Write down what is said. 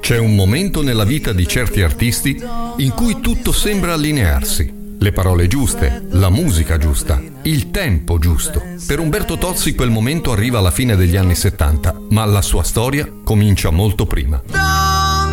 C'è un momento nella vita di certi artisti in cui tutto sembra allinearsi. Le parole giuste, la musica giusta, il tempo giusto. Per Umberto Tozzi quel momento arriva alla fine degli anni 70, ma la sua storia comincia molto prima.